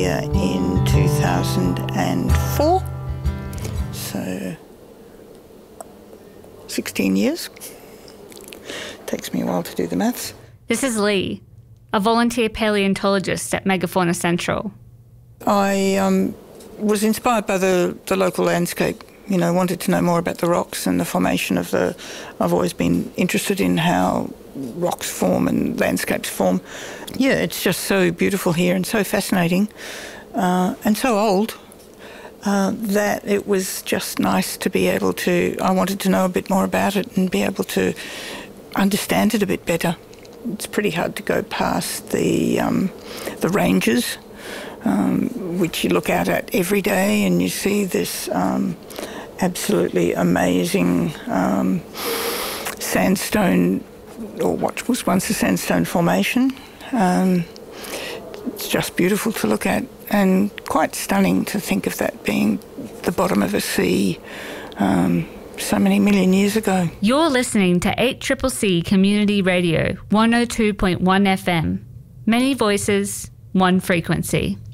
here in 2004, so 16 years. Takes me a while to do the maths. This is Lee, a volunteer paleontologist at Megafauna Central. I was inspired by the local landscape, wanted to know more about the rocks and the formation of I've always been interested in how rocks form and landscapes form. Yeah, it's just so beautiful here and so fascinating and so old that it was just nice to be able to, I wanted to know a bit more about it and be able to understand it a bit better. It's pretty hard to go past the ranges, which you look out at every day, and you see this absolutely amazing sandstone, or what was once a sandstone formation. It's just beautiful to look at and quite stunning to think of that being the bottom of a sea so many million years ago. You're listening to 8CCC Community Radio, 102.1 FM. Many voices, one frequency.